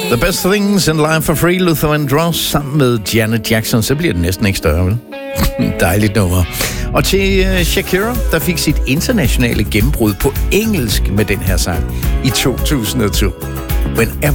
The Best Things in Life for Free, Luther Vandross sammen med Janet Jackson. Så bliver det næsten ikke større, vel? Dejligt nummer. Og til Shakira, der fik sit internationale gennembrud på engelsk med den her sang i 2002. Whenever